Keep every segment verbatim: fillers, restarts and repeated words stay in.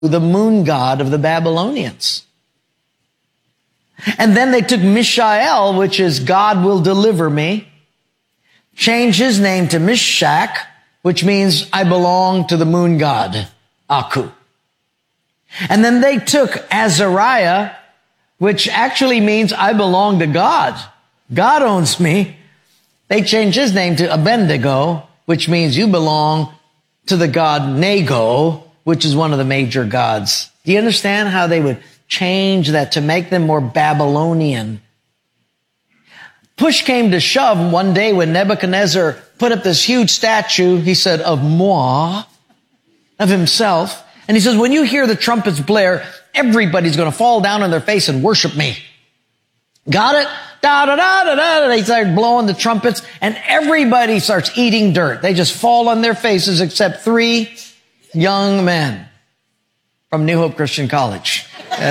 the moon god of the Babylonians. And then they took Mishael, which is God will deliver me, changed his name to Mishak, which means I belong to the moon god, Aku. And then they took Azariah, which actually means I belong to God. God owns me. They changed his name to Abednego, which means you belong to the god Nago, which is one of the major gods. Do you understand how they would change that to make them more Babylonian? Push came to shove one day when Nebuchadnezzar put up this huge statue, he said, of moi, of himself. And he says, when you hear the trumpets blare, everybody's going to fall down on their face and worship me. Got it? Da, da, da, da, da. They start blowing the trumpets and everybody starts eating dirt. They just fall on their faces except three young men from New Hope Christian College.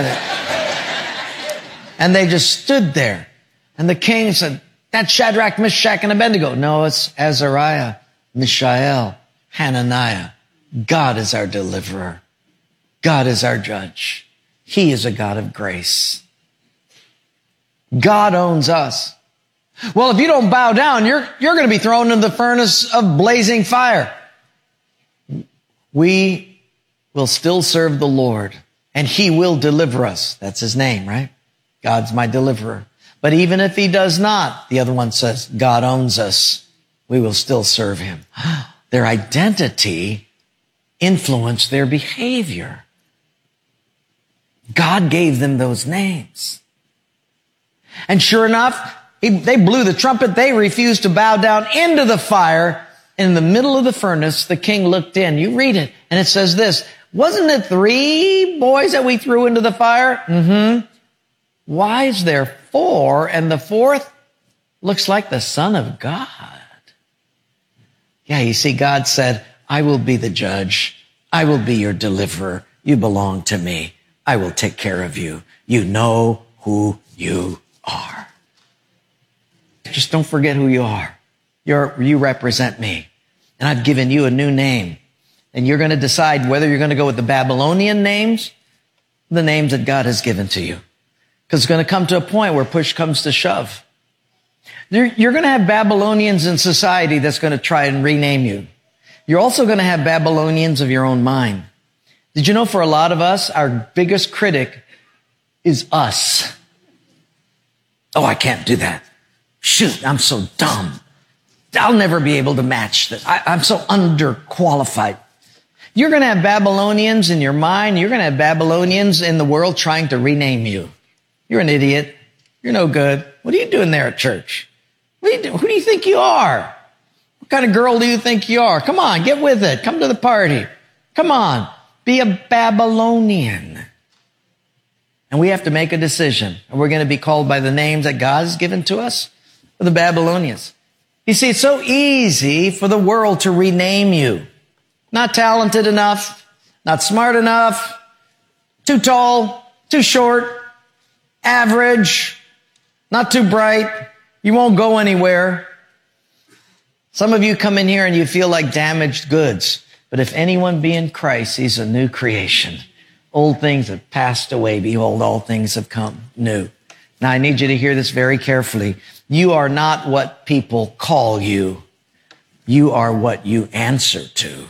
And they just stood there. And the king said, that's Shadrach, Meshach, and Abednego. No, it's Azariah, Mishael, Hananiah. God is our deliverer. God is our judge. He is a God of grace. God owns us. Well, if you don't bow down, you're, you're going to be thrown into the furnace of blazing fire. We will still serve the Lord, and he will deliver us. That's his name, right? God's my deliverer. But even if he does not, the other one says, God owns us. We will still serve him. Their identity influenced their behavior. God gave them those names. And sure enough, he, they blew the trumpet. They refused to bow down into the fire. In the middle of the furnace, the king looked in. You read it, and it says this, wasn't it three boys that we threw into the fire? Mm-hmm. Why is there four, and the fourth looks like the Son of God? Yeah, you see, God said, I will be the judge. I will be your deliverer. You belong to me. I will take care of you. You know who you are. Just don't forget who you are. You're, you represent me. And I've given you a new name. And you're going to decide whether you're going to go with the Babylonian names, the names that God has given to you. Because it's going to come to a point where push comes to shove. You're, you're going to have Babylonians in society that's going to try and rename you. You're also going to have Babylonians of your own mind. Did you know for a lot of us, our biggest critic is us? Oh, I can't do that. Shoot, I'm so dumb. I'll never be able to match this. I, I'm so underqualified. You're going to have Babylonians in your mind. You're going to have Babylonians in the world trying to rename you. You're an idiot. You're no good. What are you doing there at church? What do you do? Who do you think you are? What kind of girl do you think you are? Come on, get with it. Come to the party. Come on. Be a Babylonian. And we have to make a decision. Are we going to be called by the names that God has given to us, or the Babylonians? You see, it's so easy for the world to rename you. Not talented enough, not smart enough, too tall, too short, average, not too bright. You won't go anywhere. Some of you come in here and you feel like damaged goods. But if anyone be in Christ, he's a new creation. Old things have passed away. Behold, all things have come new. Now, I need you to hear this very carefully. You are not what people call you. You are what you answer to.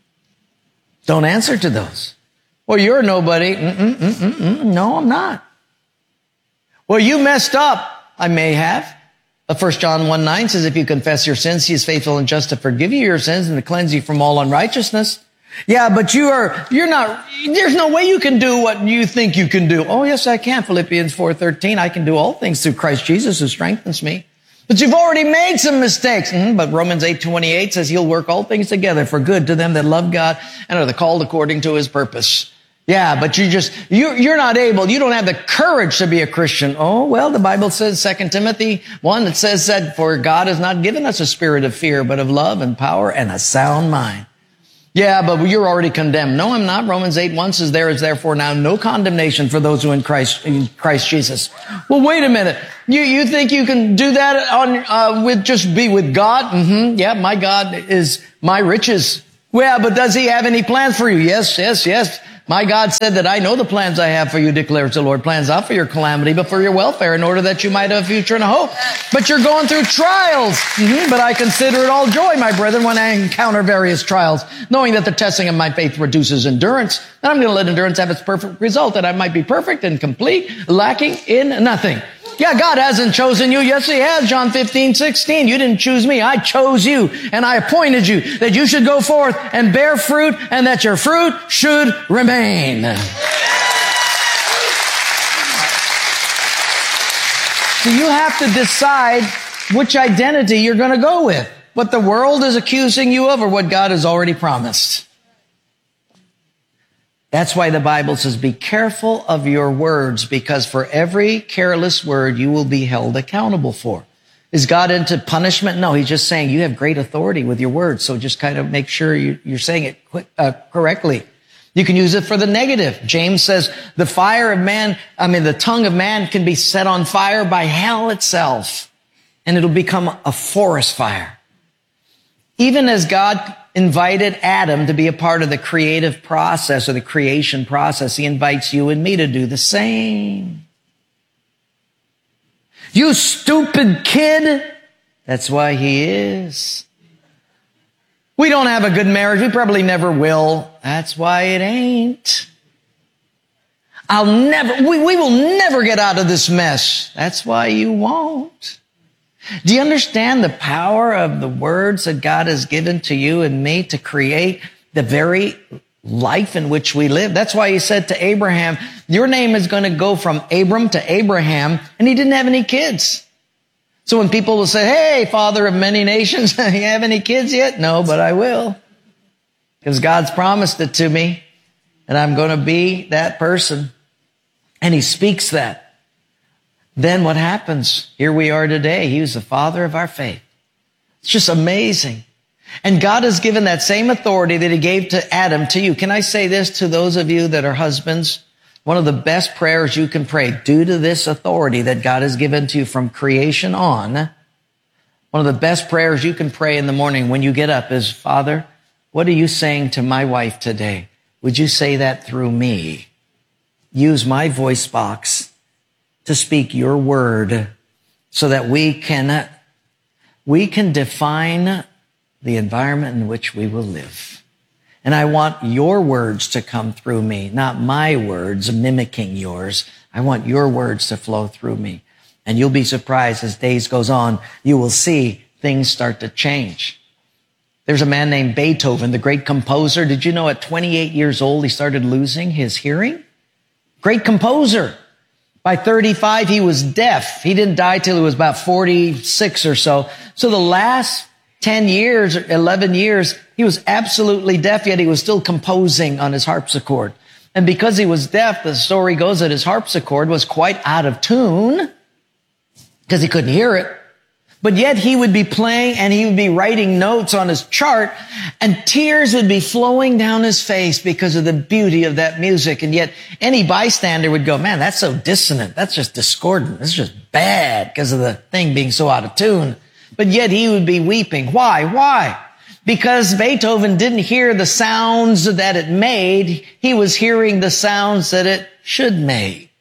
Don't answer to those. Well, you're nobody. Mm-mm, mm-mm, mm-mm. No, I'm not. Well, you messed up. I may have. But First John one nine says, if you confess your sins, he is faithful and just to forgive you your sins and to cleanse you from all unrighteousness. Yeah, but you are, you're not, there's no way you can do what you think you can do. Oh, yes, I can. Philippians four thirteen, I can do all things through Christ Jesus who strengthens me. But you've already made some mistakes. Mm-hmm. But Romans eight twenty-eight says he'll work all things together for good to them that love God and are the called according to his purpose. Yeah, but you just, you, you're not able, you don't have the courage to be a Christian. Oh, well, the Bible says, Second Timothy one, it says that for God has not given us a spirit of fear, but of love and power and a sound mind. Yeah, but you're already condemned. No, I'm not. Romans eight one says, there is therefore now no condemnation for those who are in Christ, in Christ Jesus. Well, wait a minute. You, you think you can do that on, uh, with just be with God? Mm-hmm. Yeah, my God is my riches. Well, but does he have any plans for you? Yes, yes, yes. My God said that I know the plans I have for you, declares the Lord. Plans not for your calamity, but for your welfare, in order that you might have a future and a hope. But you're going through trials. Mm-hmm. But I consider it all joy, my brethren, when I encounter various trials, knowing that the testing of my faith produces endurance. And I'm going to let endurance have its perfect result, that I might be perfect and complete, lacking in nothing. Yeah, God hasn't chosen you. Yes, He has. John fifteen, sixteen. You didn't choose me. I chose you, and I appointed you that you should go forth and bear fruit, and that your fruit should remain. So you have to decide which identity you're going to go with. What the world is accusing you of, or what God has already promised. That's why the Bible says, be careful of your words, because for every careless word you will be held accountable for. Is God into punishment? No, He's just saying you have great authority with your words, so just kind of make sure you're saying it uh, correctly. You can use it for the negative. James says the fire of man, I mean the tongue of man can be set on fire by hell itself, and it'll become a forest fire. Even as God invited Adam to be a part of the creative process or the creation process, He invites you and me to do the same. You stupid kid. That's why He is. We don't have a good marriage. We probably never will. That's why it ain't. I'll never, we, we will never get out of this mess. That's why you won't. Do you understand the power of the words that God has given to you and me to create the very life in which we live? That's why He said to Abraham, your name is going to go from Abram to Abraham, and he didn't have any kids. So when people will say, hey, father of many nations, you have any kids yet? No, but I will. Because God's promised it to me, and I'm going to be that person. And He speaks that. Then what happens? Here we are today. He was the father of our faith. It's just amazing. And God has given that same authority that He gave to Adam to you. Can I say this to those of you that are husbands? One of the best prayers you can pray due to this authority that God has given to you from creation on, one of the best prayers you can pray in the morning when you get up is, Father, what are you saying to my wife today? Would you say that through me? Use my voice box to speak your word so that we can, we can define the environment in which we will live. And I want your words to come through me, not my words mimicking yours. I want your words to flow through me. And you'll be surprised as days goes on, you will see things start to change. There's a man named Beethoven, the great composer. Did you know at twenty-eight years old, he started losing his hearing? Great composer. By thirty-five, he was deaf. He didn't die till he was about forty-six or so. So the last ten years, or eleven years, he was absolutely deaf, yet he was still composing on his harpsichord. And because he was deaf, the story goes that his harpsichord was quite out of tune because he couldn't hear it. But yet he would be playing and he would be writing notes on his chart, and tears would be flowing down his face because of the beauty of that music. And yet any bystander would go, man, that's so dissonant. That's just discordant. It's just bad because of the thing being so out of tune. But yet he would be weeping. Why? Why? Because Beethoven didn't hear the sounds that it made. He was hearing the sounds that it should make.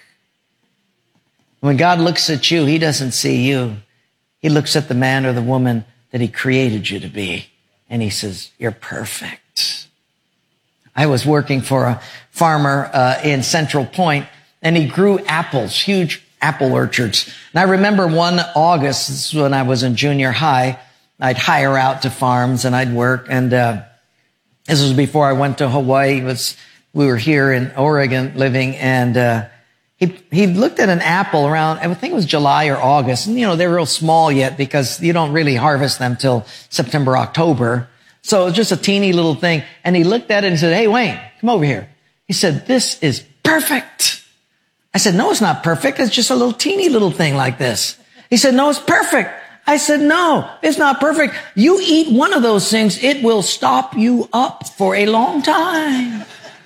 When God looks at you, He doesn't see you. He looks at the man or the woman that He created you to be, and He says, you're perfect. I was working for a farmer uh, in Central Point, and he grew apples, huge apple orchards. And I remember one August, this is when I was in junior high, I'd hire out to farms and I'd work. And uh, this was before I went to Hawaii. It was, we were here in Oregon living, and uh, He, he looked at an apple around, I think it was July or August. And, you know, they're real small yet because you don't really harvest them till September, October. So it was just a teeny little thing. And he looked at it and said, hey, Wayne, come over here. He said, this is perfect. I said, no, it's not perfect. It's just a little teeny little thing like this. He said, no, it's perfect. I said, no, it's not perfect. You eat one of those things, it will stop you up for a long time.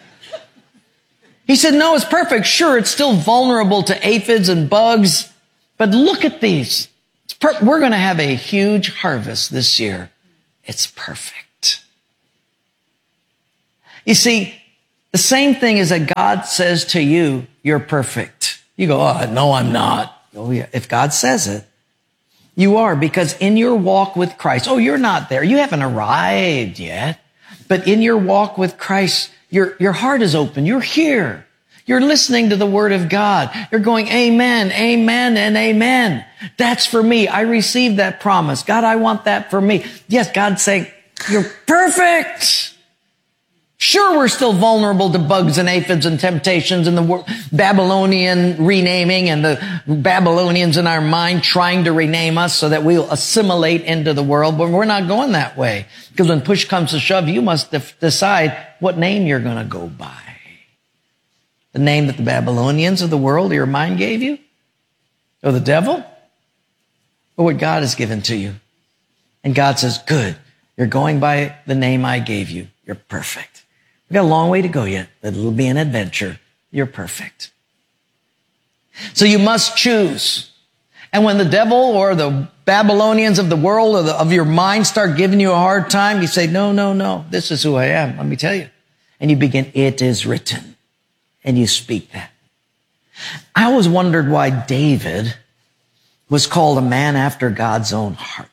He said, no, it's perfect. Sure, it's still vulnerable to aphids and bugs, but look at these. It's per- We're going to have a huge harvest this year. It's perfect. You see, The same thing is that God says to you, you're perfect. You go, oh, no, I'm not. Oh, yeah. If God says it, you are, because in your walk with Christ, oh, you're not there. You haven't arrived yet. But in your walk with Christ, your, your heart is open. You're here. You're listening to the word of God. You're going, amen, amen, and amen. That's for me. I received that promise. God, I want that for me. Yes, God's saying, you're perfect. Sure, we're still vulnerable to bugs and aphids and temptations and the Babylonian renaming and the Babylonians in our mind trying to rename us so that we'll assimilate into the world. But we're not going that way, because when push comes to shove, you must def- decide what name you're going to go by. The name that the Babylonians of the world, your mind gave you? Or the devil? Or what God has given to you? And God says, good, you're going by the name I gave you. You're perfect. We've got a long way to go yet, but it'll be an adventure. You're perfect. So you must choose. And when the devil or the Babylonians of the world or the, of your mind start giving you a hard time, you say, no, no, no, this is who I am. Let me tell you. And you begin, it is written. And you speak that. I always wondered why David was called a man after God's own heart.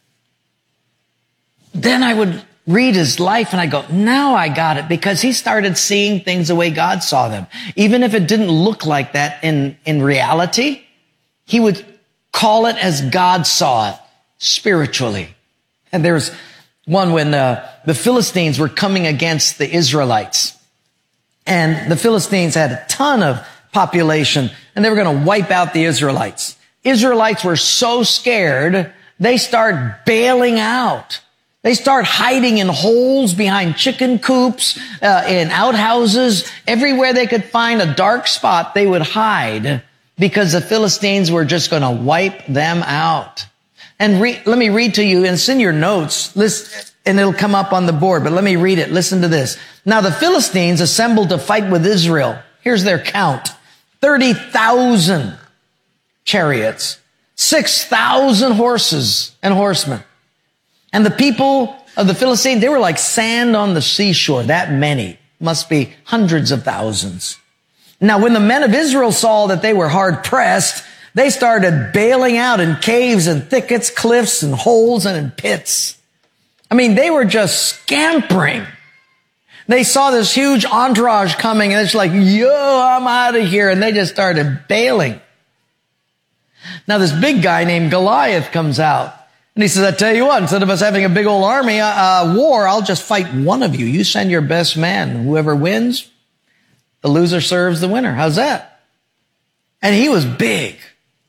Then I would read his life and I go, now I got it, because he started seeing things the way God saw them. Even if it didn't look like that in, in reality, he would call it as God saw it spiritually. And there's one when uh, the Philistines were coming against the Israelites. And the Philistines had a ton of population and they were going to wipe out the Israelites. Israelites were so scared, they start bailing out. They start hiding in holes behind chicken coops, uh, in outhouses. Everywhere they could find a dark spot, they would hide, because the Philistines were just going to wipe them out. And re- let me read to you, and it's in your notes, listen, and it'll come up on the board, but let me read it. Listen to this. Now the Philistines assembled to fight with Israel. Here's their count. thirty thousand chariots, six thousand horses and horsemen. And the people of the Philistines, they were like sand on the seashore. That many. Must be hundreds of thousands. Now, when the men of Israel saw that they were hard pressed, they started bailing out in caves and thickets, cliffs and holes and in pits. I mean, they were just scampering. They saw this huge entourage coming and it's like, yo, I'm out of here. And they just started bailing. Now, this big guy named Goliath comes out. And he says, I tell you what, instead of us having a big old army, uh, uh, war, I'll just fight one of you. You send your best man. Whoever wins, the loser serves the winner. How's that? And he was big.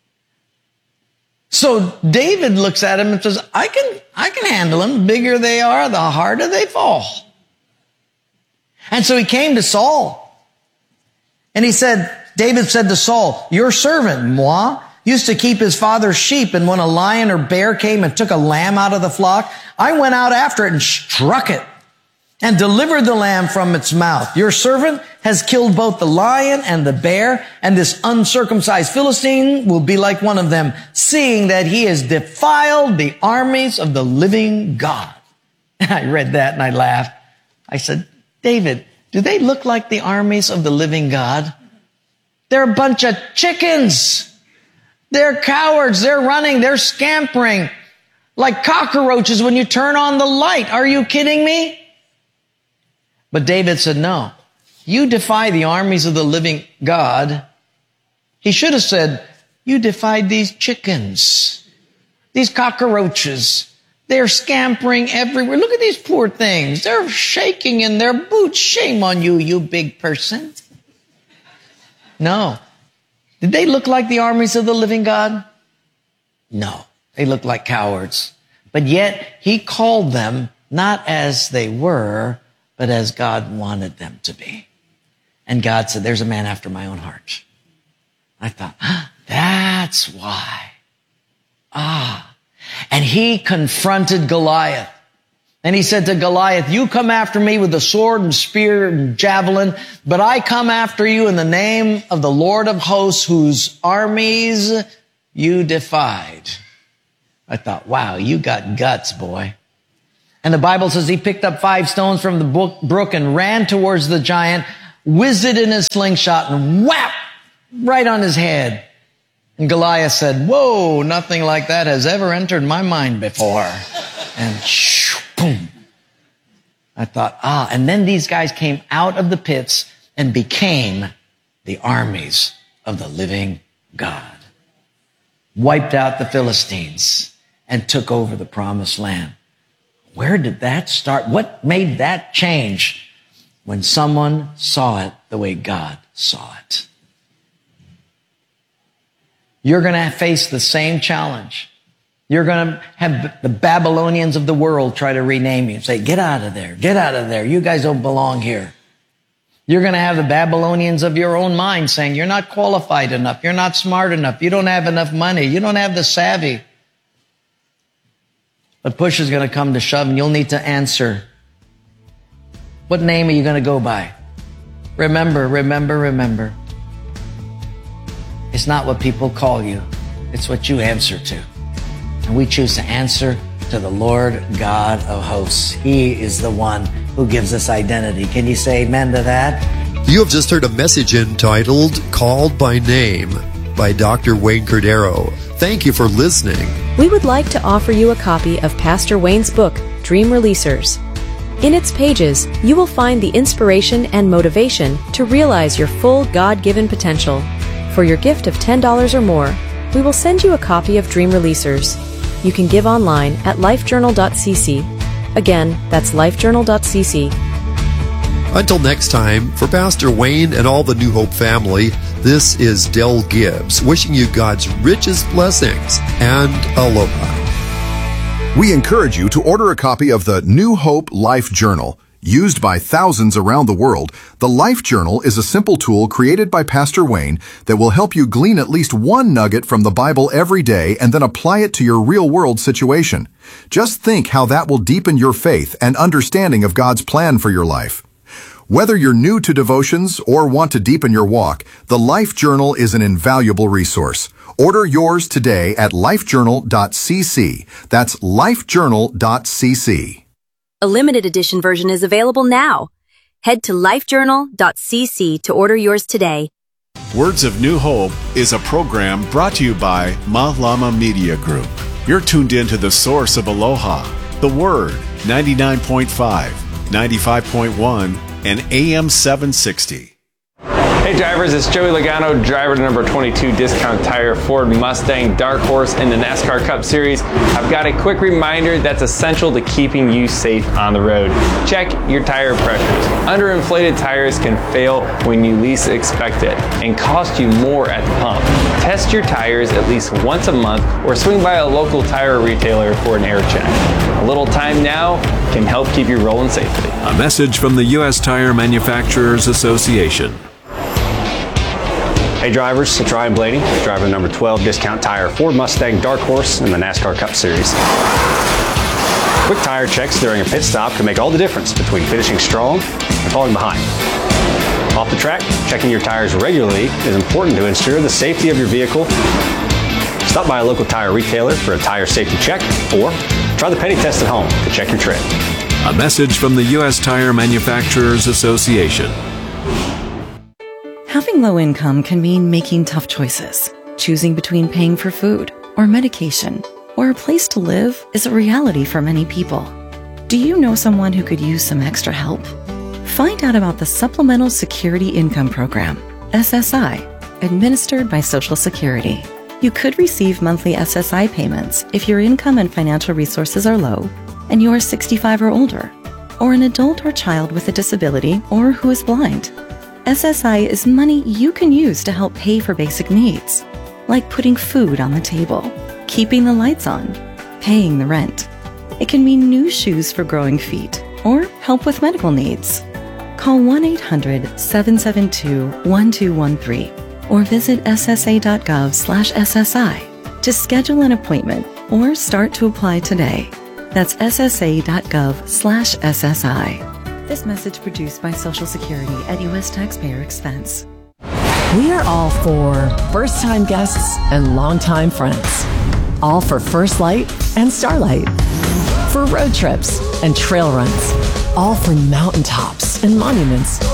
So David looks at him and says, I can, I can handle them. The bigger they are, the harder they fall. And so he came to Saul. And he said, David said to Saul, your servant, moi, used to keep his father's sheep, and when a lion or bear came and took a lamb out of the flock, I went out after it and struck it and delivered the lamb from its mouth. Your servant has killed both the lion and the bear, and this uncircumcised Philistine will be like one of them, seeing that he has defiled the armies of the living God. And I read that and I laughed. I said, David, do they look like the armies of the living God? They're a bunch of chickens. They're cowards. They're running. They're scampering like cockroaches when you turn on the light. Are you kidding me? But David said, no, you defy the armies of the living God. He should have said, you defied these chickens, these cockroaches. They're scampering everywhere. Look at these poor things. They're shaking in their boots. Shame on you, you big person. No. Did they look like the armies of the living God? No, they looked like cowards. But yet he called them not as they were, but as God wanted them to be. And God said, there's a man after my own heart. I thought, ah, that's why. Ah. And he confronted Goliath. And he said to Goliath, you come after me with the sword and spear and javelin, but I come after you in the name of the Lord of hosts, whose armies you defied. I thought, wow, you got guts, boy. And the Bible says he picked up five stones from the brook and ran towards the giant. whizzed it in his slingshot and whap, right on his head. And Goliath said, whoa, nothing like that has ever entered my mind before. And shoo, boom. I thought, ah, and then these guys came out of the pits and became the armies of the living God. Wiped out the Philistines and took over the promised land. Where did that start? What made that change? When someone saw it the way God saw it. You're going to face the same challenge. You're going to have the Babylonians of the world try to rename you and say, get out of there, get out of there. You guys don't belong here. You're going to have the Babylonians of your own mind saying, you're not qualified enough. You're not smart enough. You don't have enough money. You don't have the savvy. But push is going to come to shove and you'll need to answer. What name are you going to go by? Remember, remember, remember. It's not what people call you. It's what you answer to. And we choose to answer to the Lord God of hosts. He is the one who gives us identity. Can you say amen to that? You have just heard a message entitled Called by Name by Doctor Wayne Cordeiro. Thank you for listening. We would like to offer you a copy of Pastor Wayne's book, Dream Releasers. In its pages, you will find the inspiration and motivation to realize your full God-given potential. For your gift of ten dollars or more, we will send you a copy of Dream Releasers. You can give online at lifejournal dot c c. Again, that's lifejournal dot c c. Until next time, for Pastor Wayne and all the New Hope family, this is Del Gibbs wishing you God's richest blessings and aloha. We encourage you to order a copy of the New Hope Life Journal. Used by thousands around the world, the Life Journal is a simple tool created by Pastor Wayne that will help you glean at least one nugget from the Bible every day and then apply it to your real-world situation. Just think how that will deepen your faith and understanding of God's plan for your life. Whether you're new to devotions or want to deepen your walk, the Life Journal is an invaluable resource. Order yours today at lifejournal dot c c. That's lifejournal dot c c. A limited edition version is available now. Head to lifejournal dot c c to order yours today. Words of New Hope is a program brought to you by Ma Lama Media Group. You're tuned in to the source of Aloha, the Word, ninety-nine point five, ninety-five point one, and A M seven sixty. Hey drivers, it's Joey Logano, driver to number twenty-two Discount Tire Ford Mustang Dark Horse in the NASCAR Cup Series. I've got a quick reminder that's essential to keeping you safe on the road. Check your tire pressures. Underinflated tires can fail when you least expect it and cost you more at the pump. Test your tires at least once a month or swing by a local tire retailer for an air check. A little time now can help keep you rolling safely. A message from the U S Tire Manufacturers Association. Hey drivers, it's Ryan Blaney, driver number twelve Discount Tire Ford Mustang Dark Horse in the NASCAR Cup Series. Quick tire checks during a pit stop can make all the difference between finishing strong and falling behind. Off the track, checking your tires regularly is important to ensure the safety of your vehicle. Stop by a local tire retailer for a tire safety check or try the Petty Test at home to check your tread. A message from the U S Tire Manufacturers Association. Having low income can mean making tough choices. Choosing between paying for food or medication or a place to live is a reality for many people. Do you know someone who could use some extra help? Find out about the Supplemental Security Income Program, S S I, administered by Social Security. You could receive monthly S S I payments if your income and financial resources are low and you are sixty-five or older, or an adult or child with a disability or who is blind. S S I is money you can use to help pay for basic needs, like putting food on the table, keeping the lights on, paying the rent. It can mean new shoes for growing feet or help with medical needs. Call one eight hundred, seven seven two, one two one three or visit s s a dot gov slash s s i to schedule an appointment or start to apply today. That's s s a dot gov slash s s i. This message produced by Social Security at U S taxpayer expense. We are all for first-time guests and longtime friends. All for First Light and Starlight. For road trips and trail runs. All for mountaintops and monuments.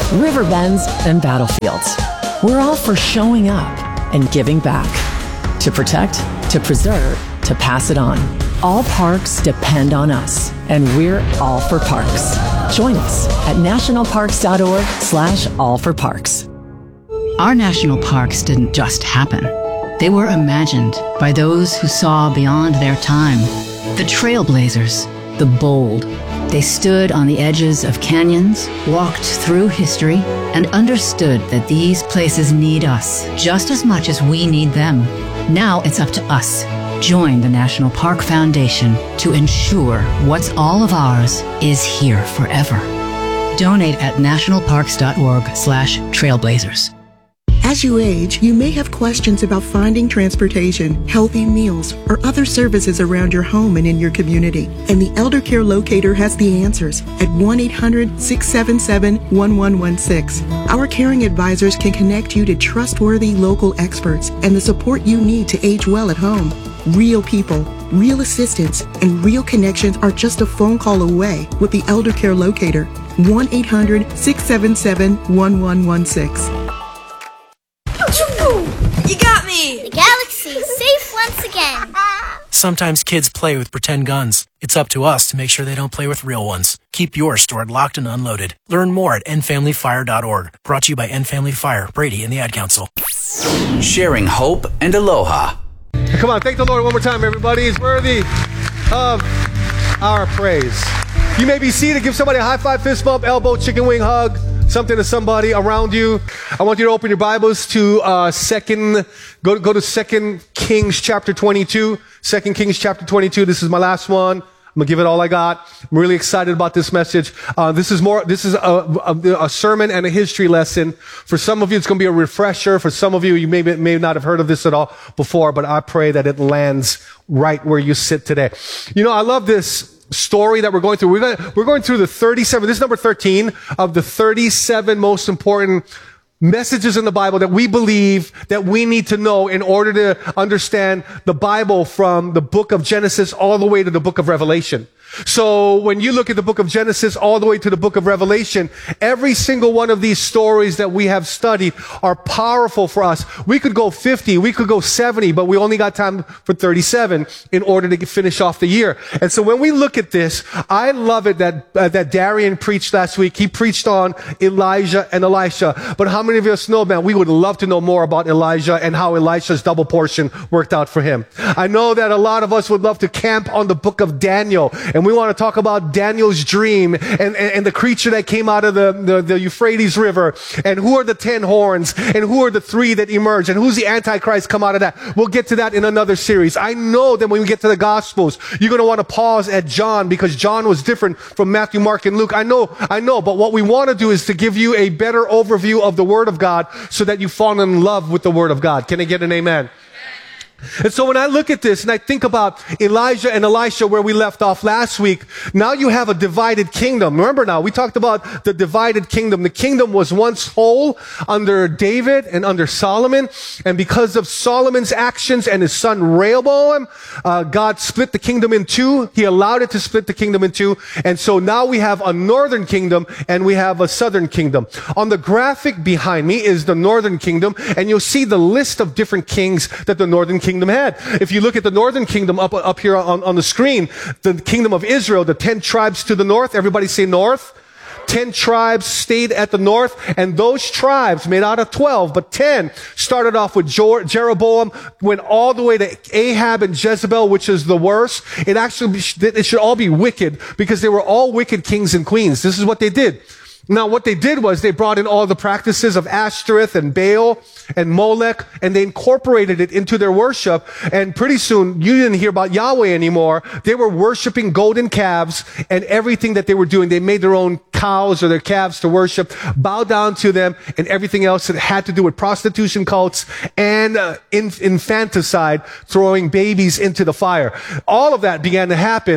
river bends, and battlefields. We're all for showing up and giving back. To protect, to preserve, to pass it on. All parks depend on us, and we're all for parks. Join us at nationalparks.org slash all for parks. Our national parks didn't just happen. They were imagined by those who saw beyond their time. The trailblazers, the bold. They stood on the edges of canyons, walked through history, and understood that these places need us just as much as we need them. Now it's up to us. Join the National Park Foundation to ensure what's all of ours is here forever. Donate at nationalparks.org slash trailblazers. As you age, you may have questions about finding transportation, healthy meals, or other services around your home and in your community. And the Elder Care Locator has the answers at one eight hundred, six seven seven, one one one six. Our caring advisors can connect you to trustworthy local experts and the support you need to age well at home. Real people, real assistance, and real connections are just a phone call away with the Elder Care Locator. one eight hundred, six seven seven, one one one six. You got me! The galaxy is safe once again. Sometimes kids play with pretend guns. It's up to us to make sure they don't play with real ones. Keep yours stored locked and unloaded. Learn more at end family fire dot org. Brought to you by End Family Fire, Brady, and the Ad Council. Sharing hope and aloha. Come on, thank the Lord one more time, everybody. He's worthy of our praise. You may be seated. Give somebody a high five, fist bump, elbow, chicken wing hug. Something to somebody around you. I want you to open your Bibles to uh, second. Go go to Second Kings chapter twenty-two. Second Kings chapter twenty-two. This is my last one. I'm gonna give it all I got. I'm really excited about this message. Uh, this is more. This is a, a, a sermon and a history lesson. For some of you, it's gonna be a refresher. For some of you, you may may not have heard of this at all before. But I pray that it lands right where you sit today. You know, I love this story that we're going through. We're going, we're going through the thirty-seven, this is number thirteen of the thirty-seven most important messages in the Bible that we believe that we need to know in order to understand the Bible from the book of Genesis all the way to the book of Revelation. So when you look at the book of Genesis all the way to the book of Revelation, every single one of these stories that we have studied are powerful for us. We could go fifty, we could go seventy, but we only got time for thirty-seven in order to finish off the year. And so when we look at this, I love it that uh, that Darian preached last week. He preached on Elijah and Elisha. But how many of us know, man, we would love to know more about Elijah and how Elisha's double portion worked out for him. I know that a lot of us would love to camp on the book of Daniel. And we want to talk about Daniel's dream and, and, and the creature that came out of the, the, the Euphrates River. And who are the ten horns? And who are the three that emerge? And who's the Antichrist come out of that? We'll get to that in another series. I know that when we get to the Gospels, you're going to want to pause at John because John was different from Matthew, Mark, and Luke. I know, I know. But what we want to do is to give you a better overview of the Word of God so that you fall in love with the Word of God. Can I get an amen? And so when I look at this and I think about Elijah and Elisha where we left off last week, now you have a divided kingdom. Remember now, we talked about the divided kingdom. The kingdom was once whole under David and under Solomon. And because of Solomon's actions and his son Rehoboam, uh, God split the kingdom in two. He allowed it to split the kingdom in two. And so now we have a northern kingdom and we have a southern kingdom. On the graphic behind me is the northern kingdom. And you'll see the list of different kings that the northern kingdom Kingdom had. If you look at the northern kingdom up, up here on, on the screen, the kingdom of Israel, the ten tribes to the north, everybody say north. Ten tribes stayed at the north, and those tribes made out of twelve, but ten started off with Jeroboam, went all the way to Ahab and Jezebel, which is the worst. It actually, it should all be wicked because they were all wicked kings and queens. This is what they did. Now, what they did was they brought in all the practices of Ashtoreth and Baal and Molech, and they incorporated it into their worship. And pretty soon, you didn't hear about Yahweh anymore. They were worshiping golden calves, and everything that they were doing, they made their own cows or their calves to worship, bow down to them, and everything else that had to do with prostitution cults and uh, inf- infanticide, throwing babies into the fire. All of that began to happen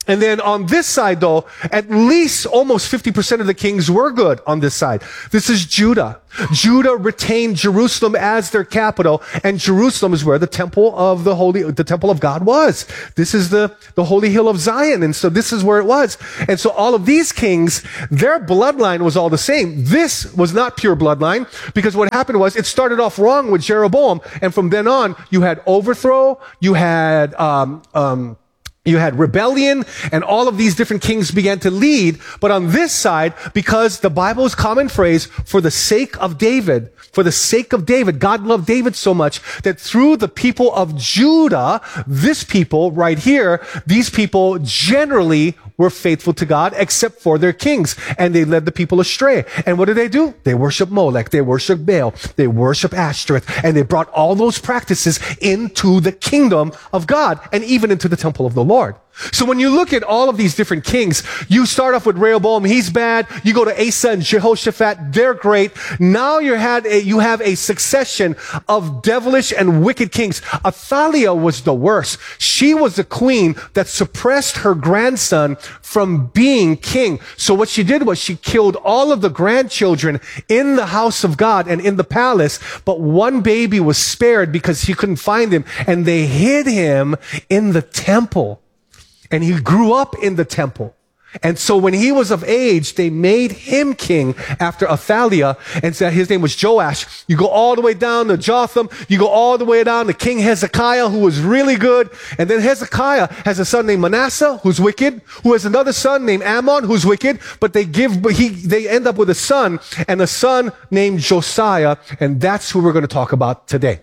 And then on this side, though, at least almost fifty percent of the kings were good on this side. This is Judah. Judah retained Jerusalem as their capital, and Jerusalem is where the temple of the holy, the temple of God was. This is the, the holy hill of Zion, and so this is where it was. And so all of these kings, their bloodline was all the same. This was not pure bloodline, because what happened was it started off wrong with Jeroboam, and from then on, you had overthrow, you had, um, um, You had rebellion, and all of these different kings began to lead. But on this side, because the Bible's common phrase, for the sake of David, for the sake of David, God loved David so much that through the people of Judah, this people right here, these people generally were faithful to God except for their kings, and they led the people astray. And what did they do? They worship Molech, they worship Baal, they worship Ashtoreth, and they brought all those practices into the kingdom of God and even into the temple of the Lord. So when you look at all of these different kings, you start off with Rehoboam, he's bad. You go to Asa and Jehoshaphat, they're great. Now you had a, you have a succession of devilish and wicked kings. Athaliah was the worst. She was the queen that suppressed her grandson from being king. So what she did was she killed all of the grandchildren in the house of God and in the palace, but one baby was spared because she couldn't find him, and they hid him in the temple. And he grew up in the temple. And so when he was of age, they made him king after Athaliah, and said his name was Joash. You go all the way down to Jotham. You go all the way down to King Hezekiah, who was really good. And then Hezekiah has a son named Manasseh, who's wicked, who has another son named Ammon, who's wicked, but they give, he, they end up with a son, and a son named Josiah, and that's who we're going to talk about today.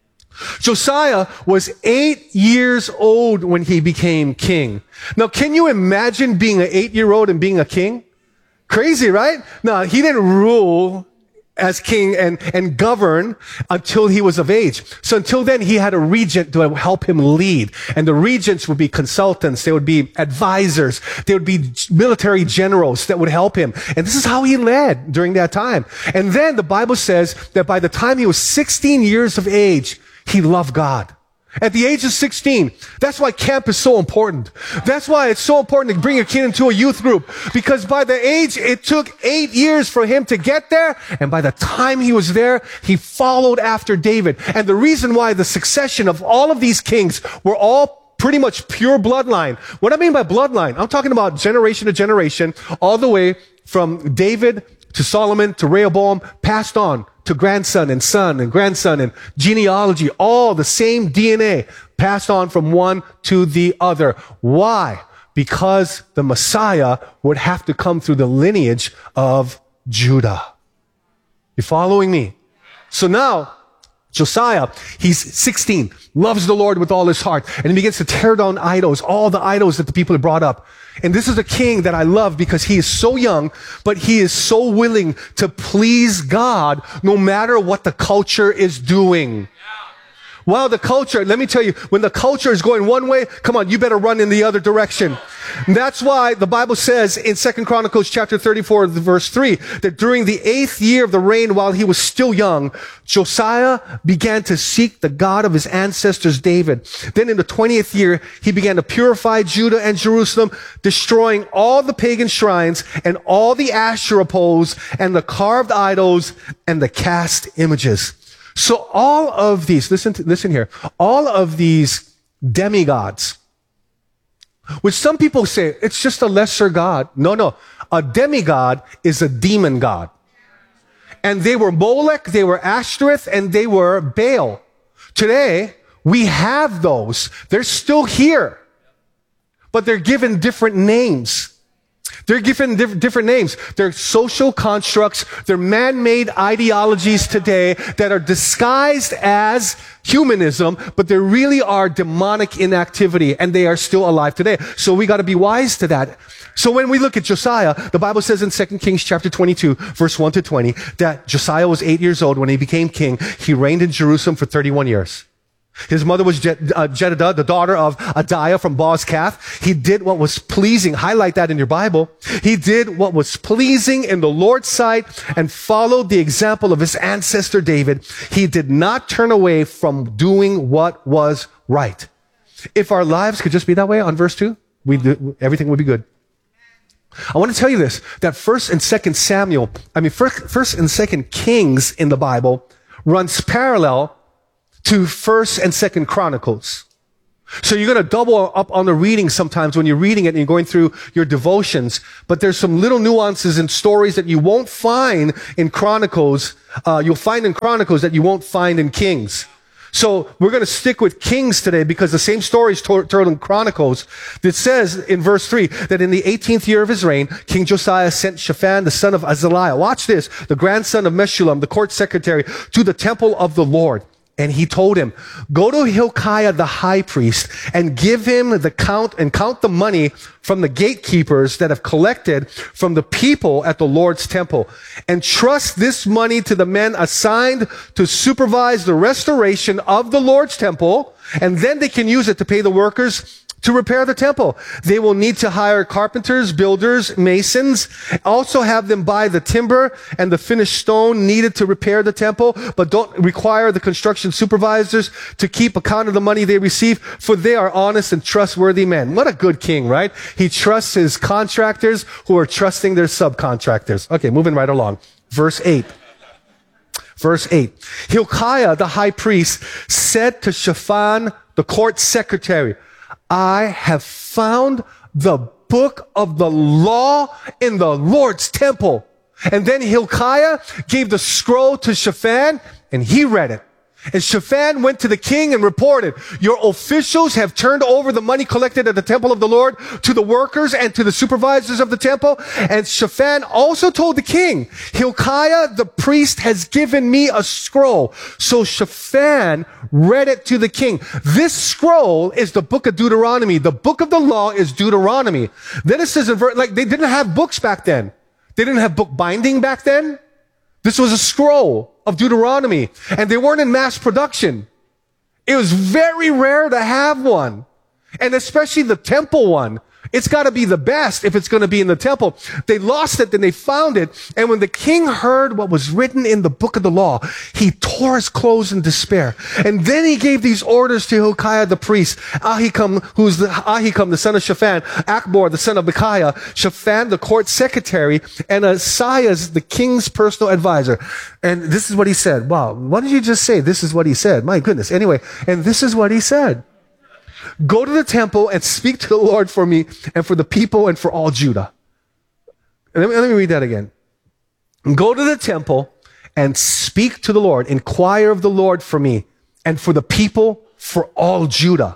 Josiah was eight years old when he became king. Now, can you imagine being an eight-year-old and being a king? Crazy, right? No, he didn't rule as king and, and govern until he was of age. So until then, he had a regent to help him lead. And the regents would be consultants. They would be advisors. They would be military generals that would help him. And this is how he led during that time. And then the Bible says that by the time he was sixteen years of age, he loved God. At the age of sixteen, that's why camp is so important. That's why it's so important to bring your kid into a youth group. Because by the age, it took eight years for him to get there. And by the time he was there, he followed after David. And the reason why the succession of all of these kings were all pretty much pure bloodline. What I mean by bloodline, I'm talking about generation to generation, all the way from David to Solomon to Rehoboam, passed on to grandson and son and grandson and genealogy, all the same D N A passed on from one to the other. Why? Because the Messiah would have to come through the lineage of Judah. You following me? So now, Josiah, he's sixteen, loves the Lord with all his heart, and he begins to tear down idols, all the idols that the people had brought up. And this is a king that I love because he is so young, but he is so willing to please God no matter what the culture is doing. Wow, the culture, let me tell you, when the culture is going one way, come on, you better run in the other direction. And that's why the Bible says in Second Chronicles chapter thirty-four, verse three, that during the eighth year of the reign, while he was still young, Josiah began to seek the God of his ancestors, David. Then in the twentieth year, he began to purify Judah and Jerusalem, destroying all the pagan shrines and all the Asherah poles and the carved idols and the cast images. So all of these, listen to, listen here, all of these demigods, which some people say it's just a lesser god. No, no. A demigod is a demon god. And they were Molech, they were Ashtoreth, and they were Baal. Today, we have those. They're still here. But they're given different names. They're given diff- different names. They're social constructs. They're man-made ideologies today that are disguised as humanism, but they really are demonic inactivity, and they are still alive today. So we got to be wise to that. So when we look at Josiah, the Bible says in Second Kings chapter twenty-two, verse one to twenty, that Josiah was eight years old when he became king. He reigned in Jerusalem for thirty-one years. His mother was Je- uh, Jedidah, the daughter of Adiah from Boaz-Kath. He did what was pleasing. Highlight that in your Bible. He did what was pleasing in the Lord's sight and followed the example of his ancestor David. He did not turn away from doing what was right. If our lives could just be that way on verse two, we do, everything would be good. I want to tell you this, that First and Second Samuel, I mean, First, First and Second Kings in the Bible runs parallel to First and Second Chronicles. So you're going to double up on the reading sometimes when you're reading it and you're going through your devotions. But there's some little nuances and stories that you won't find in Chronicles. Uh, you'll find in Chronicles that you won't find in Kings. So we're going to stick with Kings today because the same story is told in Chronicles. It says in verse three that in the eighteenth year of his reign, King Josiah sent Shaphan, the son of Azaliah, watch this, the grandson of Meshullam, the court secretary, to the temple of the Lord. And he told him, go to Hilkiah the high priest and give him the count and count the money from the gatekeepers that have collected from the people at the Lord's temple. And trust this money to the men assigned to supervise the restoration of the Lord's temple. And then they can use it to pay the workers to repair the temple. They will need to hire carpenters, builders, masons, also have them buy the timber and the finished stone needed to repair the temple, but don't require the construction supervisors to keep account of the money they receive, for they are honest and trustworthy men. What a good king, right? He trusts his contractors who are trusting their subcontractors. Okay, moving right along. Verse eight. Verse eight. Hilkiah, the high priest, said to Shaphan, the court secretary, I have found the book of the law in the Lord's temple. And then Hilkiah gave the scroll to Shaphan, and he read it. And Shaphan went to the king and reported, your officials have turned over the money collected at the temple of the Lord to the workers and to the supervisors of the temple. And Shaphan also told the king, Hilkiah the priest has given me a scroll. So Shaphan read it to the king. This scroll is the book of Deuteronomy. The book of the law is Deuteronomy. Then it says, in ver- like they didn't have books back then. They didn't have book binding back then. This was a scroll of Deuteronomy, and they weren't in mass production. It was very rare to have one, and especially the temple one. It's got to be the best if it's going to be in the temple. They lost it, then they found it. And when the king heard what was written in the book of the law, he tore his clothes in despair. And then he gave these orders to Hilkiah the priest, Ahikam, who's the Ahikam, the son of Shaphan, Akbor, the son of Micaiah, Shaphan, the court secretary, and Asaiah, the king's personal advisor. And this is what he said. Wow, what did you just say? This is what he said. My goodness. Anyway, and this is what he said. Go to the temple and speak to the Lord for me and for the people and for all Judah. Let me, let me read that again. Go to the temple and speak to the Lord. Inquire of the Lord for me and for the people, for all Judah.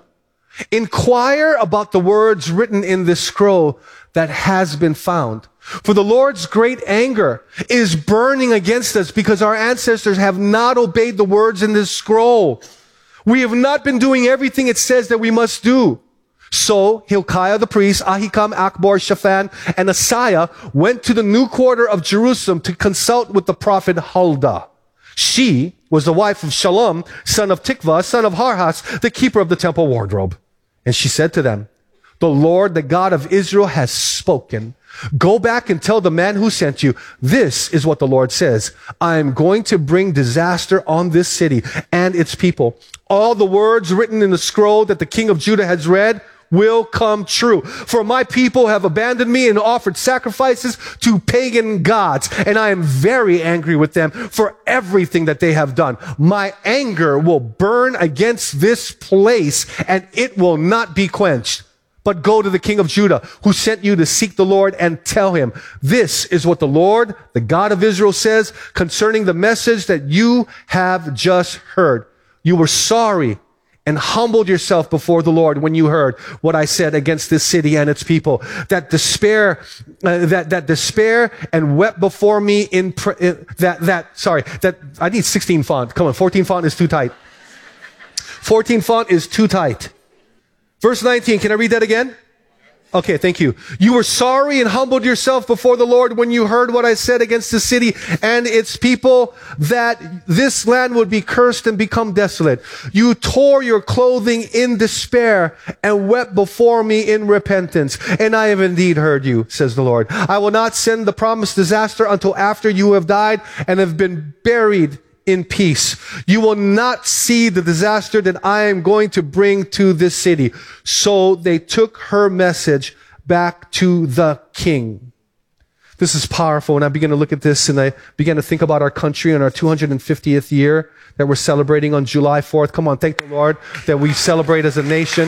Inquire about the words written in this scroll that has been found. For the Lord's great anger is burning against us because our ancestors have not obeyed the words in this scroll. We have not been doing everything it says that we must do. So Hilkiah the priest, Ahikam, Akbor, Shaphan, and Asaiah went to the new quarter of Jerusalem to consult with the prophet Huldah. She was the wife of Shallum, son of Tikvah, son of Harhas, the keeper of the temple wardrobe. And she said to them, the Lord, the God of Israel, has spoken. Go back and tell the man who sent you, this is what the Lord says. I am going to bring disaster on this city and its people. All the words written in the scroll that the king of Judah has read will come true. For my people have abandoned me and offered sacrifices to pagan gods, and I am very angry with them for everything that they have done. My anger will burn against this place, and it will not be quenched. But go to the king of Judah, who sent you to seek the Lord, and tell him, this is what the Lord, the God of Israel, says concerning the message that you have just heard. You were sorry and humbled yourself before the Lord when you heard what I said against this city and its people. That despair, uh, that that despair, and wept before me in, pr- in that that sorry that I need sixteen font. Come on, fourteen font is too tight. fourteen font is too tight. Verse nineteen, can I read that again? Okay, thank you. You were sorry and humbled yourself before the Lord when you heard what I said against the city and its people, that this land would be cursed and become desolate. You tore your clothing in despair and wept before me in repentance. And I have indeed heard you, says the Lord. I will not send the promised disaster until after you have died and have been buried in peace. You will not see the disaster that I am going to bring to this city. So they took her message back to the king. This is powerful. And I began to look at this and I began to think about our country and our two hundred fiftieth year that we're celebrating on July fourth. Come on, thank the Lord that we celebrate as a nation.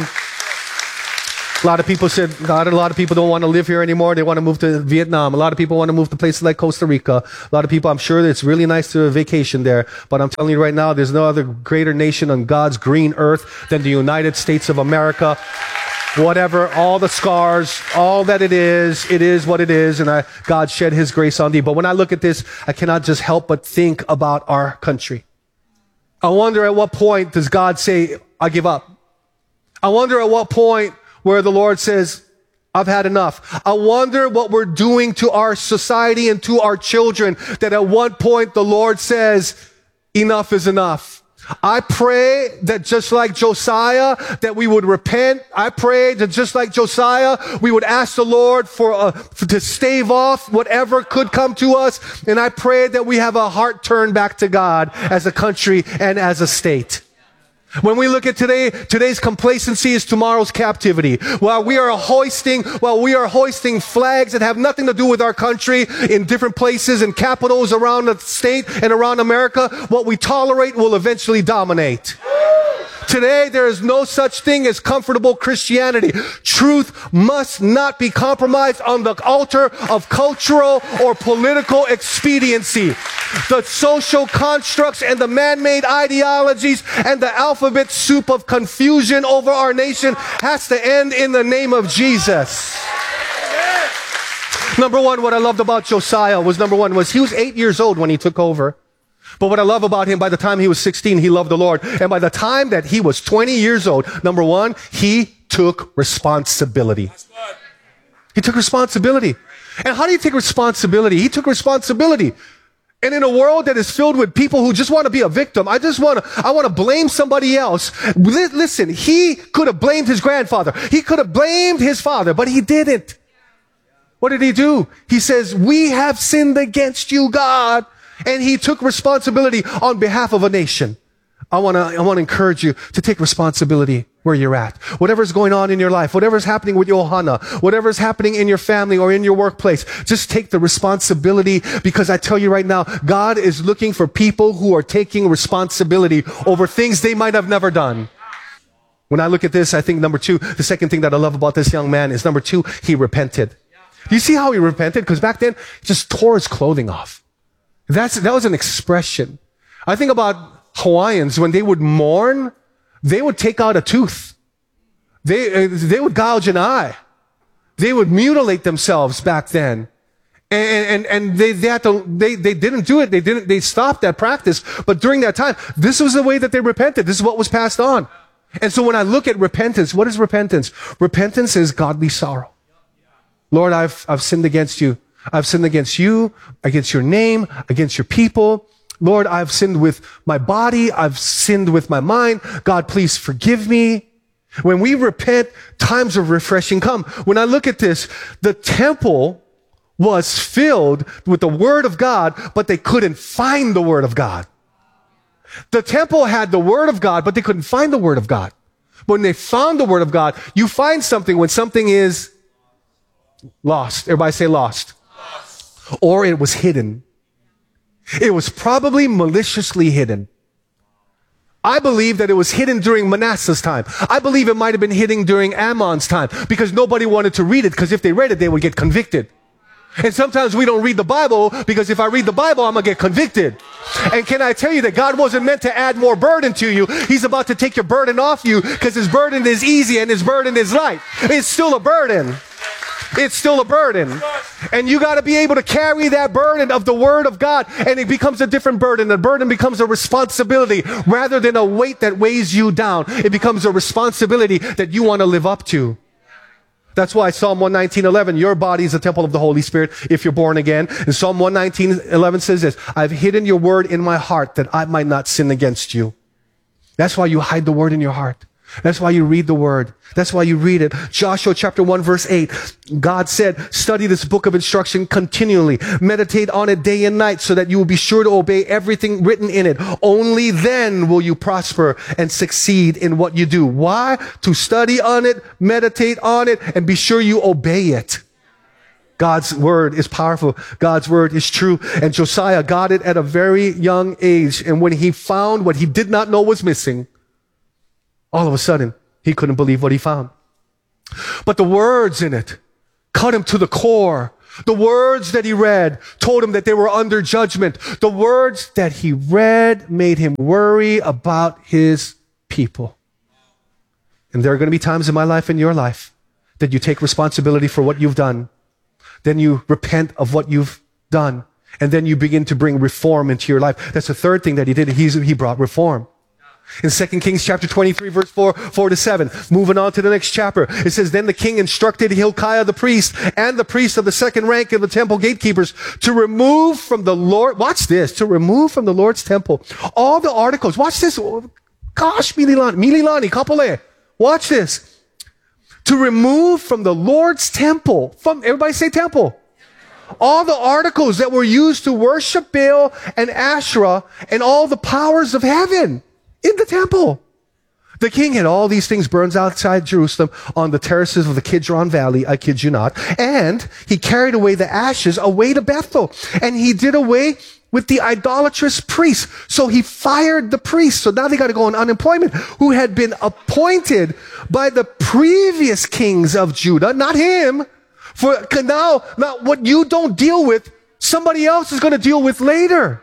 A lot of people said, God, a lot of people don't want to live here anymore. They want to move to Vietnam. A lot of people want to move to places like Costa Rica. A lot of people, I'm sure that it's really nice to vacation there. But I'm telling you right now, there's no other greater nation on God's green earth than the United States of America. Whatever, all the scars, all that it is, it is what it is. And I, God shed his grace on thee. But when I look at this, I cannot just help but think about our country. I wonder at what point does God say, I give up? I wonder at what point where the Lord says, I've had enough. I wonder what we're doing to our society and to our children, that at one point the Lord says, enough is enough. I pray that just like Josiah, that we would repent. I pray that just like Josiah, we would ask the Lord for, uh, for to stave off whatever could come to us. And I pray that we have a heart turned back to God as a country and as a state. When we look at today, today's complacency is tomorrow's captivity. While we are hoisting, while we are hoisting flags that have nothing to do with our country in different places and capitals around the state and around America, what we tolerate will eventually dominate. Today, there is no such thing as comfortable Christianity. Truth must not be compromised on the altar of cultural or political expediency. The social constructs and the man-made ideologies and the alphabet soup of confusion over our nation has to end in the name of Jesus. Number one, what I loved about Josiah was, number one, was he was eight years old when he took over. But what I love about him, by the time he was sixteen, he loved the Lord. And by the time that he was twenty years old, number one, he took responsibility. He took responsibility. And how do you take responsibility? He took responsibility. And in a world that is filled with people who just want to be a victim, I just want to, I want to blame somebody else. Listen, he could have blamed his grandfather. He could have blamed his father, but he didn't. What did he do? He says, we have sinned against you, God. And he took responsibility on behalf of a nation. I want to, I want to encourage you to take responsibility where you're at. Whatever's going on in your life, whatever's happening with Johanna, whatever's happening in your family or in your workplace, just take the responsibility, because I tell you right now, God is looking for people who are taking responsibility over things they might have never done. When I look at this, I think number two, the second thing that I love about this young man is number two, he repented. Do you see how he repented? Because back then, he just tore his clothing off. That's, that was an expression. I think about Hawaiians, when they would mourn, they would take out a tooth. They, uh, they would gouge an eye. They would mutilate themselves back then. And, and, and they, they had to, they, they didn't do it. They didn't, they stopped that practice. But during that time, this was the way that they repented. This is what was passed on. And so when I look at repentance, what is repentance? Repentance is godly sorrow. Lord, I've, I've sinned against you. I've sinned against you, against your name, against your people. Lord, I've sinned with my body. I've sinned with my mind. God, please forgive me. When we repent, times of refreshing come. When I look at this, the temple was filled with the word of God, but they couldn't find the word of God. The temple had the word of God, but they couldn't find the word of God. When they found the word of God, you find something when something is lost. Everybody say lost. Or it was hidden. It was probably maliciously hidden. I believe that it was hidden during Manasseh's time. I believe it might have been hidden during Ammon's time, because nobody wanted to read it, because if they read it, they would get convicted. And sometimes we don't read the Bible because if I read the Bible, I'm going to get convicted. And can I tell you that God wasn't meant to add more burden to you. He's about to take your burden off you, because his burden is easy and his burden is light. It's still a burden. It's still a burden. And you got to be able to carry that burden of the word of God, and it becomes a different burden. The burden becomes a responsibility rather than a weight that weighs you down. It becomes a responsibility that you want to live up to. That's why Psalm one nineteen eleven, your body is a temple of the Holy Spirit if you're born again. And Psalm one nineteen eleven says this, I've hidden your word in my heart that I might not sin against you. That's why you hide the word in your heart. That's why you read the word. That's why you read it. Joshua chapter one verse eight. God said, study this book of instruction continually. Meditate on it day and night so that you will be sure to obey everything written in it. Only then will you prosper and succeed in what you do. Why? To study on it, meditate on it, and be sure you obey it. God's word is powerful. God's word is true. And Josiah got it at a very young age. And when he found what he did not know was missing, all of a sudden, he couldn't believe what he found. But the words in it cut him to the core. The words that he read told him that they were under judgment. The words that he read made him worry about his people. And there are going to be times in my life and your life that you take responsibility for what you've done. Then you repent of what you've done. And then you begin to bring reform into your life. That's the third thing that he did. He's, he brought reform. In Second Kings chapter twenty-three, verse four, four to seven, moving on to the next chapter, it says, then the king instructed Hilkiah the priest and the priests of the second rank of the temple gatekeepers to remove from the Lord, watch this, to remove from the Lord's temple all the articles. Watch this. Gosh, Mililani, Mililani, Kapole. Watch this. To remove from the Lord's temple, from, everybody say temple. All the articles that were used to worship Baal and Asherah and all the powers of heaven. In the temple. The king had all these things burned outside Jerusalem on the terraces of the Kidron Valley, I kid you not. And he carried away the ashes away to Bethel. And he did away with the idolatrous priests. So he fired the priests. So now they got to go on unemployment, who had been appointed by the previous kings of Judah, not him. For now, now what you don't deal with, somebody else is going to deal with later.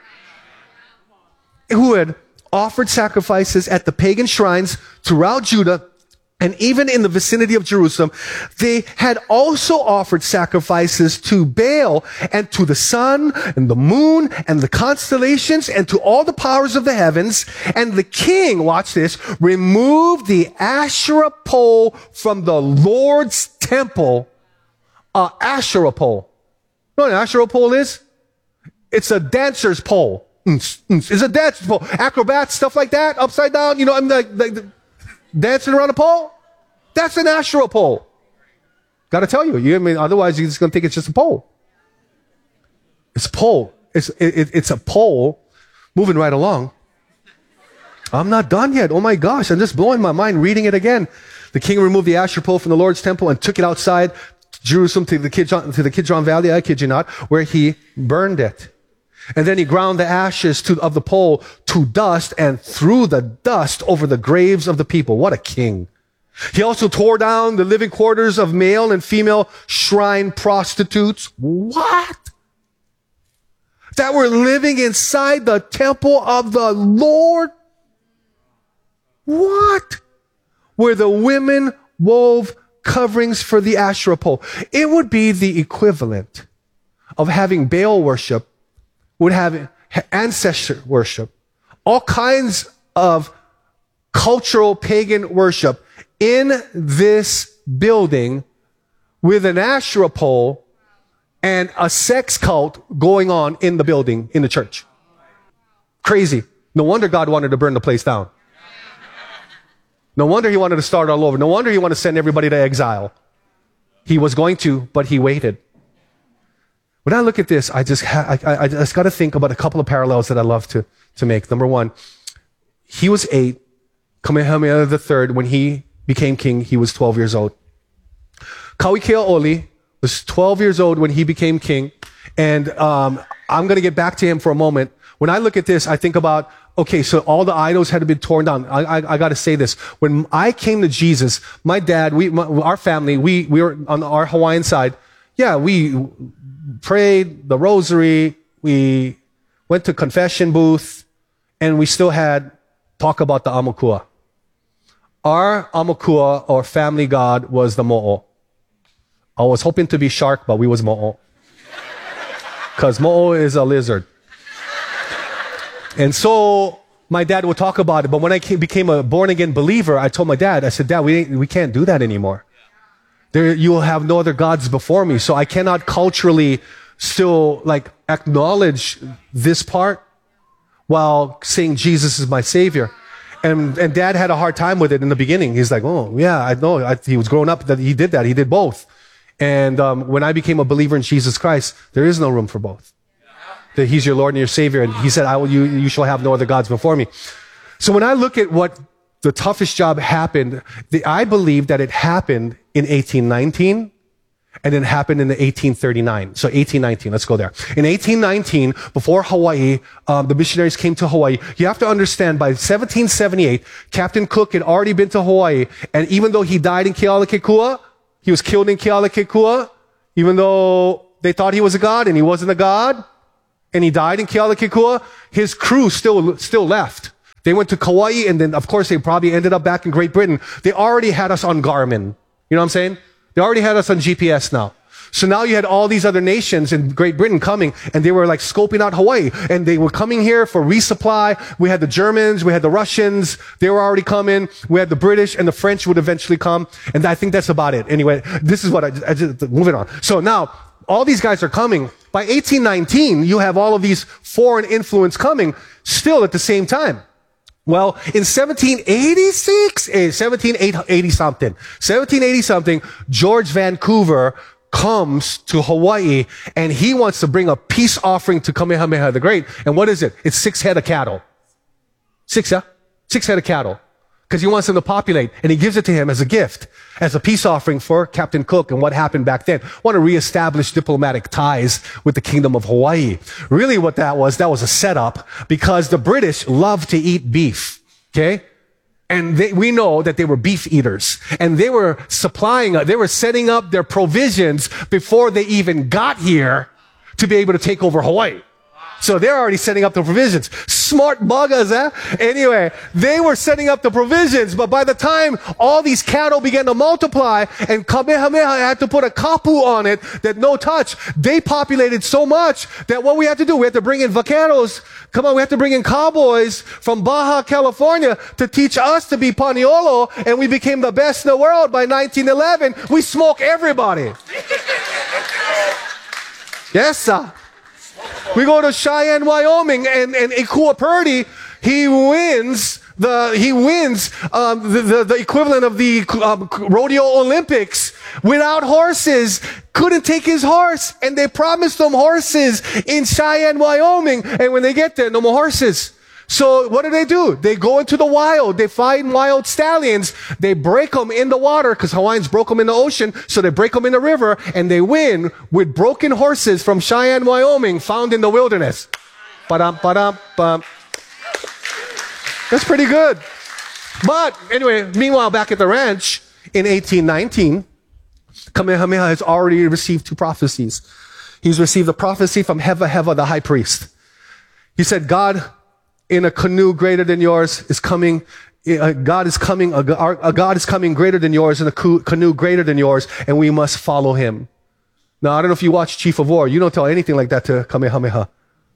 Who had offered sacrifices at the pagan shrines throughout Judah and even in the vicinity of Jerusalem. They had also offered sacrifices to Baal and to the sun and the moon and the constellations and to all the powers of the heavens. And the king, watch this, removed the Asherah pole from the Lord's temple. Uh, Asherah pole. You know what an Asherah pole is? It's a dancer's pole. It's a dance pole. Acrobats, stuff like that, upside down, you know, I'm like, like dancing around a pole. That's an Asherah pole. Gotta tell you, you I mean, otherwise you're just gonna think it's just a pole. It's a pole. It's, it, it's a pole moving right along. I'm not done yet. Oh my gosh, I'm just blowing my mind reading it again. The king removed the Asherah pole from the Lord's temple and took it outside Jerusalem to the Kidron, to the Kidron Valley, I kid you not, where he burned it. And then he ground the ashes to, of the pole to dust and threw the dust over the graves of the people. What a king. He also tore down the living quarters of male and female shrine prostitutes. What? That were living inside the temple of the Lord? What? Where the women wove coverings for the Asherah pole. It would be the equivalent of having Baal worship, would have ancestor worship, all kinds of cultural pagan worship in this building with an Asherah pole and a sex cult going on in the building, in the church. Crazy. No wonder God wanted to burn the place down. No wonder he wanted to start all over. No wonder he wanted to send everybody to exile. He was going to, but he waited. When I look at this, I just ha- I, I just got to think about a couple of parallels that I love to, to make. Number one, he was eight. Kamehameha the third, when he became king, he was twelve years old. Kauikeaoli was twelve years old when he became king. And um, I'm going to get back to him for a moment. When I look at this, I think about, okay, so all the idols had to be torn down. I, I, I got to say this. When I came to Jesus, my dad, we, my, our family, we, we were on our Hawaiian side. Yeah, we prayed the rosary. We went to confession booth, and we still had talk about the Amakua. Our Amakua, or family god, was the Mo'o. I was hoping to be shark, but we was Mo'o. Because Mo'o is a lizard. And so my dad would talk about it, but when I came, became a born-again believer, I told my dad, I said, Dad, we, we can't do that anymore. There, you will have no other gods before me, so I cannot culturally still like acknowledge this part while saying Jesus is my Savior. And, and dad had a hard time with it in the beginning. He's like, oh, yeah, I know. I, he was growing up that he did that. He did both. And um, when I became a believer in Jesus Christ, there is no room for both. That he's your Lord and your Savior. And he said, I will, you, you shall have no other gods before me. So when I look at what the toughest job happened, the, I believe that it happened in eighteen nineteen. And it happened in the eighteen thirty-nine. So eighteen nineteen, let's go there. In eighteen nineteen, before Hawaii, um, the missionaries came to Hawaii. You have to understand, by seventeen seventy-eight, Captain Cook had already been to Hawaii. And even though he died in Kealakekua, he was killed in Kealakekua, even though they thought he was a god and he wasn't a god, and he died in Kealakekua, his crew still, still left. They went to Kauai, and then, of course, they probably ended up back in Great Britain. They already had us on Garmin. You know what I'm saying? They already had us on G P S now. So now you had all these other nations in Great Britain coming, and they were like scoping out Hawaii, and they were coming here for resupply. We had the Germans, we had the Russians, they were already coming. We had the British, and the French would eventually come. And I think that's about it. Anyway, this is what I, I just, moving on. So now, all these guys are coming. By eighteen nineteen, you have all of these foreign influence coming still at the same time. Well, in seventeen eighty-six, eh, seventeen eighty something, seventeen eighty something, George Vancouver comes to Hawaii, and he wants to bring a peace offering to Kamehameha the Great. And what is it? It's six head of cattle. Six, yeah? Six head of cattle. Because he wants them to populate, and he gives it to him as a gift, as a peace offering for Captain Cook and what happened back then. Want to reestablish diplomatic ties with the Kingdom of Hawaii. Really what that was, that was a setup, because the British love to eat beef, okay? And they, we know that they were beef eaters, and they were supplying, they were setting up their provisions before they even got here to be able to take over Hawaii. So they're already setting up the provisions. Smart buggers, eh? Anyway, they were setting up the provisions, but by the time all these cattle began to multiply and Kamehameha had to put a kapu on it that no touch, they populated so much that what we had to do, we had to bring in vaqueros. Come on, we had to bring in cowboys from Baja California to teach us to be Paniolo, and we became the best in the world by nineteen eleven. We smoke everybody. Yes, sir. We go to Cheyenne, Wyoming, and, and Ikua Purdy, he wins the, he wins, um, the, the, the equivalent of the um, rodeo Olympics without horses. Couldn't take his horse, and they promised him horses in Cheyenne, Wyoming, and when they get there, no more horses. So what do they do? They go into the wild. They find wild stallions. They break them in the water, because Hawaiians broke them in the ocean. So they break them in the river, and they win with broken horses from Cheyenne, Wyoming, found in the wilderness. Ba-dum, ba-dum, bum. That's pretty good. But anyway, meanwhile, back at the ranch in eighteen nineteen, Kamehameha has already received two prophecies. He's received a prophecy from Heva Heva, the high priest. He said, God in a canoe greater than yours is coming. Uh, God is coming. A, a God is coming greater than yours in a canoe greater than yours, and we must follow him. Now, I don't know if you watch Chief of War. You don't tell anything like that to Kamehameha.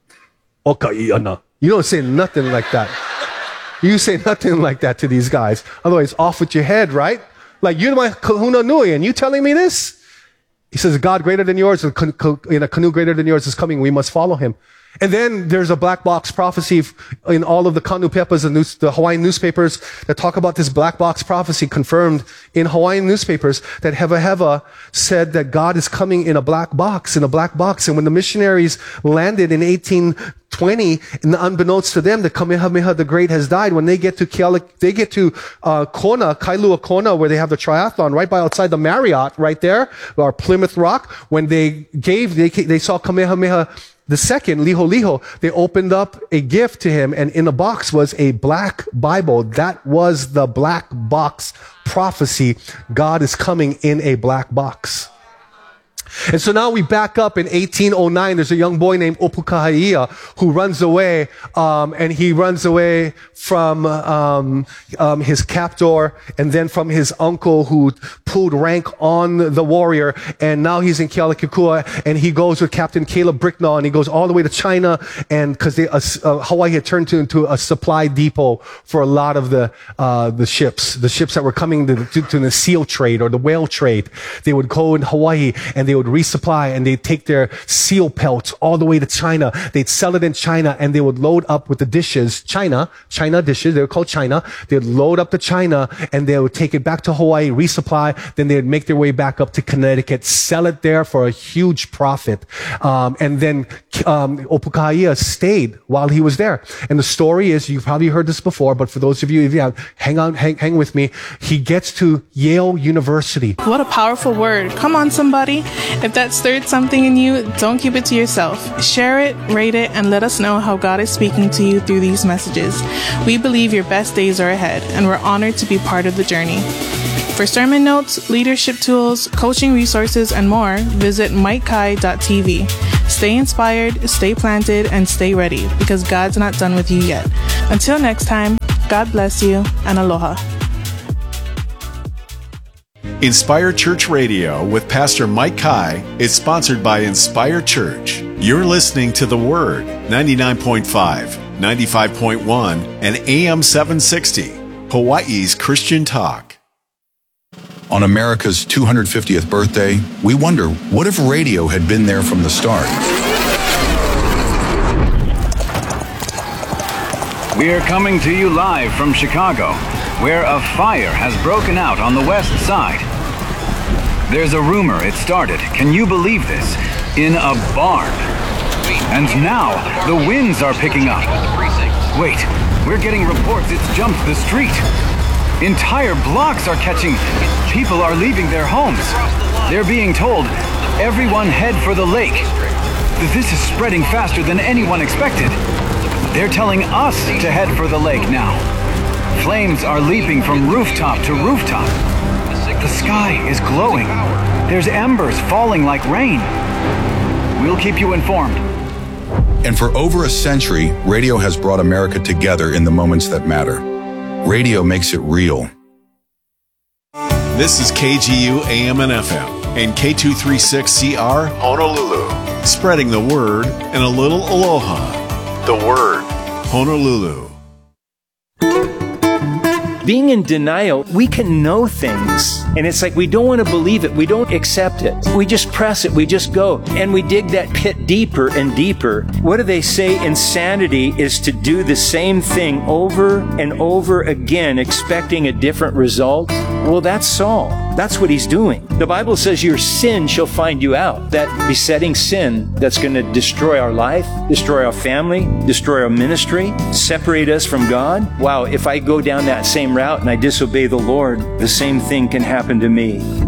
You don't say nothing like that. You say nothing like that to these guys. Otherwise, off with your head, right? Like, you're my kahuna nui, and you telling me this? He says, God greater than yours, in a canoe greater than yours is coming. We must follow him. And then there's a black box prophecy in all of the Kanupepas, the, news, the Hawaiian newspapers that talk about this black box prophecy confirmed in Hawaiian newspapers that Heva Heva said that God is coming in a black box, in a black box. And when the missionaries landed in eighteen twenty, and unbeknownst to them, that Kamehameha the Great has died. When they get to Kealak, they get to uh, Kona, Kailua Kona, where they have the triathlon, right by outside the Marriott, right there, or Plymouth Rock. When they gave, they, they saw Kamehameha the second, Liho Liho, they opened up a gift to him, and in the box was a black Bible. That was the black box prophecy. God is coming in a black box. And so now we back up in eighteen oh nine. There's a young boy named Opukahaia who runs away, um, and he runs away from um, um, his captor, and then from his uncle who pulled rank on the warrior. And now he's in Kealakekua, and he goes with Captain Caleb Bricknell, and he goes all the way to China, and because they uh, uh, Hawaii had turned to, into a supply depot for a lot of the uh, the ships, the ships that were coming to, to, to the seal trade or the whale trade. They would go in Hawaii, and they would resupply, and they'd take their seal pelts all the way to China. They'd sell it in China, and they would load up with the dishes, China, China dishes, they were called China. They'd load up to China, and they would take it back to Hawaii, resupply, then they'd make their way back up to Connecticut, sell it there for a huge profit. Um, and then um, Opokaia stayed while he was there. And the story is, you've probably heard this before, but for those of you, if you have, hang on, hang, hang with me. He gets to Yale University. What a powerful word. Come on, somebody. If that stirred something in you, don't keep it to yourself. Share it, rate it, and let us know how God is speaking to you through these messages. We believe your best days are ahead, and we're honored to be part of the journey. For sermon notes, leadership tools, coaching resources, and more, visit mike kai dot t v. Stay inspired, stay planted, and stay ready, because God's not done with you yet. Until next time, God bless you, and aloha. Inspire Church Radio with Pastor Mike Kai is sponsored by Inspire Church. You're listening to The Word, ninety-nine point five, ninety-five point one, and A M seven sixty, Hawaii's Christian Talk. On America's two hundred fiftieth birthday, we wonder, what if radio had been there from the start? We are coming to you live from Chicago, where a fire has broken out on the west side. There's a rumor it started, can you believe this, in a barn. And now, the winds are picking up. Wait, we're getting reports it's jumped the street. Entire blocks are catching. People are leaving their homes. They're being told, everyone head for the lake. This is spreading faster than anyone expected. They're telling us to head for the lake now. Flames are leaping from rooftop to rooftop. The sky is glowing. There's embers falling like rain. We'll keep you informed. And for over a century, radio has brought America together in the moments that matter. Radio makes it real. This is K G U A M and F M and K two thirty-six C R Honolulu, spreading the word and a little aloha. The Word, Honolulu. Being in denial, we can know things, and it's like we don't want to believe it. We don't accept it. We just press it. We just go, and we dig that pit deeper and deeper. What do they say? Insanity is to do the same thing over and over again, expecting a different result. Well, that's Saul. That's what he's doing. The Bible says your sin shall find you out. That besetting sin that's going to destroy our life, destroy our family, destroy our ministry, separate us from God. Wow, if I go down that same route and I disobey the Lord, the same thing can happen to me.